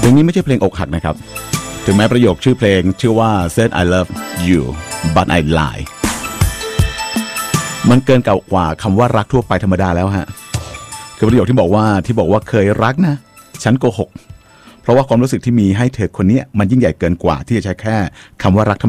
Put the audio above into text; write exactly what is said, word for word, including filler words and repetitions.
ลงนี้ไม่ใช่เพลงอกหักนะครับถึงแม้ประโยคชื่อเพลงชื่อว่า said I love you but I lie มันเกินกว่าคำว่ารักทั่วไปธรรมดาแล้วฮะคือประโยคที่บอกว่าที่บอกว่าเคยรักนะฉันโกหกเพราะว่าความรู้สึกที่มีให้เธอคนนี้มันยิ่งใหญ่เกินกว่าที่จะใช้แค่คำว่ารัก